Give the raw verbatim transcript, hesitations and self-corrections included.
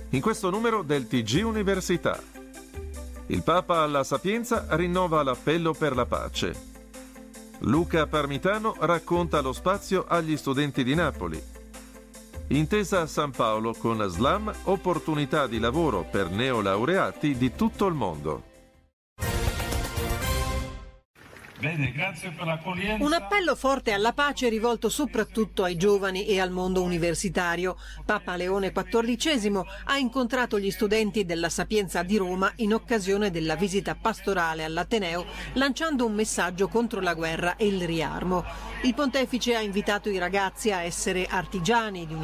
in questo numero del T G Università. Il Papa alla Sapienza rinnova l'appello per la pace. Luca Parmitano racconta lo spazio agli studenti di Napoli. Intesa a San Paolo con Slam, opportunità di lavoro per neolaureati di tutto il mondo. Bene, grazie per l'accoglienza. Un appello forte alla pace rivolto soprattutto ai giovani e al mondo universitario. Papa Leone quattordicesimo ha incontrato gli studenti della Sapienza di Roma in occasione della visita pastorale all'Ateneo, lanciando un messaggio contro la guerra e il riarmo. Il pontefice ha invitato i ragazzi a essere artigiani di una